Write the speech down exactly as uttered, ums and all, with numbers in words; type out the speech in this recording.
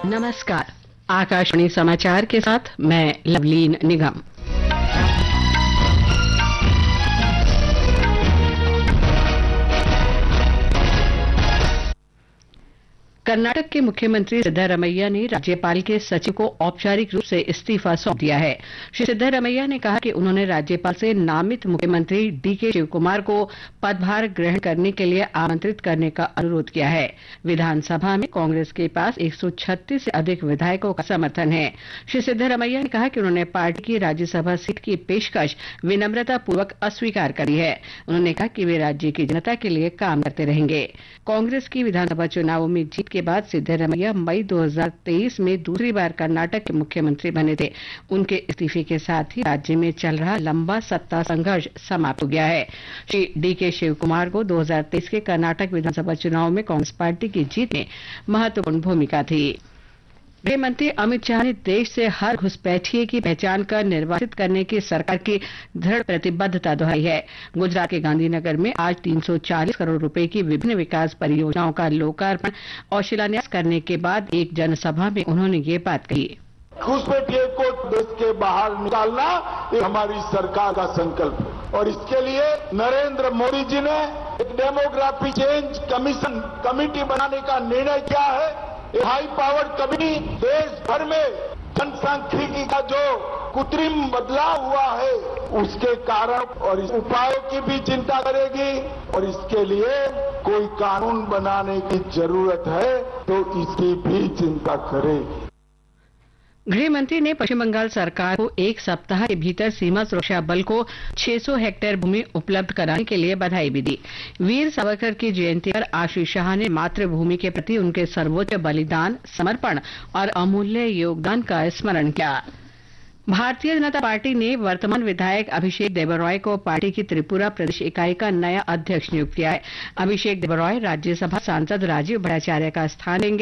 नमस्कार। आकाशवाणी समाचार के साथ मैं लवलीन निगम। कर्नाटक के मुख्यमंत्री सिद्धरमैया ने राज्यपाल के सचिव को औपचारिक रूप से इस्तीफा सौंप दिया है। श्री सिद्धरमैया ने कहा कि उन्होंने राज्यपाल से नामित मुख्यमंत्री डीके शिवकुमार को पदभार ग्रहण करने के लिए आमंत्रित करने का अनुरोध किया है। विधानसभा में कांग्रेस के पास एक सौ छत्तीस से अधिक विधायकों का समर्थन है। श्री सिद्धरमैया ने कहा कि उन्होंने पार्टी की राज्यसभा सीट की पेशकश विनम्रता पूर्वक अस्वीकार करी है। उन्होंने कहा कि वे राज्य की जनता के लिए काम करते रहेंगे। कांग्रेस की विधानसभा चुनावों में जीत के बाद सिद्धरमैया मई दो हज़ार तेईस में दूसरी बार कर्नाटक के मुख्यमंत्री बने थे। उनके इस्तीफे के साथ ही राज्य में चल रहा लंबा सत्ता संघर्ष समाप्त हो गया है। श्री डीके शिवकुमार को दो हज़ार तेईस के कर्नाटक विधानसभा चुनाव में कांग्रेस पार्टी की जीत में महत्वपूर्ण भूमिका थी। गृह मंत्री अमित शाह ने देश से हर घुसपैठिए की पहचान कर निर्वासित करने की सरकार की दृढ़ प्रतिबद्धता दोहराई है। गुजरात के गांधीनगर में आज तीन सौ चालीस करोड़ रुपए की विभिन्न विकास परियोजनाओं का लोकार्पण और शिलान्यास करने के बाद एक जनसभा में उन्होंने ये बात कही। घुसपैठिए को देश के बाहर निकालना ये हमारी सरकार का संकल्प है और इसके लिए नरेंद्र मोदी जी ने एक डेमोग्राफी चेंज कमीशन कमेटी बनाने का निर्णय किया है। हाई पावर कमिटी देश भर में जनसांख्यिकी का जो कृत्रिम बदलाव हुआ है उसके कारण और इस उपायों की भी चिंता करेगी और इसके लिए कोई कानून बनाने की जरूरत है तो इसकी भी चिंता करेगी। गृह मंत्री ने पश्चिम बंगाल सरकार को एक सप्ताह के भीतर सीमा सुरक्षा बल को छह सौ हेक्टेयर भूमि उपलब्ध कराने के लिए बधाई भी दी। वीर सावरकर की जयंती पर आज श्री शाह ने मातृभूमि के प्रति उनके सर्वोच्च बलिदान, समर्पण और अमूल्य योगदान का स्मरण किया। भारतीय जनता पार्टी ने वर्तमान विधायक अभिषेक देबरॉय को पार्टी की त्रिपुरा प्रदेश इकाई का नया अध्यक्ष नियुक्त किया है। अभिषेक देबरॉय राज्यसभा सांसद राजीव भट्टाचार्य का स्थान लेंगे।